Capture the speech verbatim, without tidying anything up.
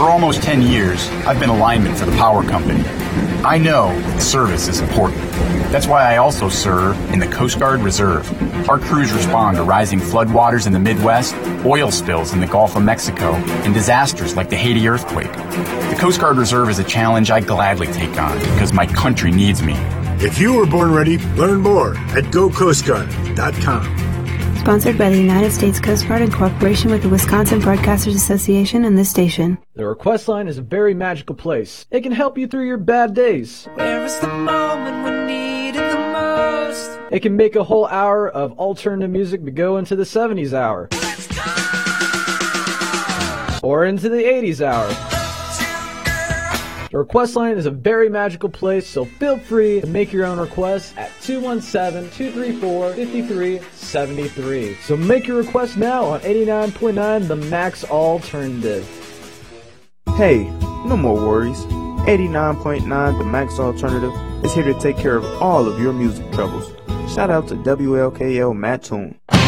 For almost ten years, I've been a lineman for the power company. I know that service is important. That's why I also serve in the Coast Guard Reserve. Our crews respond to rising floodwaters in the Midwest, oil spills in the Gulf of Mexico, and disasters like the Haiti earthquake. The Coast Guard Reserve is a challenge I gladly take on because my country needs me. If you were born ready, learn more at go coast guard dot com. Sponsored by the United States Coast Guard in cooperation with the Wisconsin Broadcasters Association and this station. The request line is a very magical place. It can help you through your bad days. Where is the moment we need it the most? It can make a whole hour of alternative music go into the seventies hour. Let's go! Or into the eighties hour. The request line is a very magical place, so feel free to make your own requests at two one seven, two three four, five three seven three. So make your request now on eighty-nine point nine The Max Alternative. Hey, no more worries. eighty-nine point nine The Max Alternative is here to take care of all of your music troubles. Shout out to W L K L Mattoon.